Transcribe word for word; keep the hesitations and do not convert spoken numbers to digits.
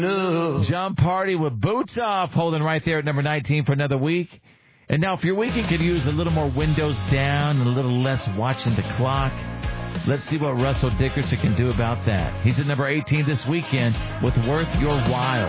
No. John Party with Boots Off, holding right there at number nineteen for another week. And now if your weekend could use a little more windows down and a little less watching the clock, let's see what Russell Dickerson can do about that. He's at number eighteen this weekend with Worth Your While.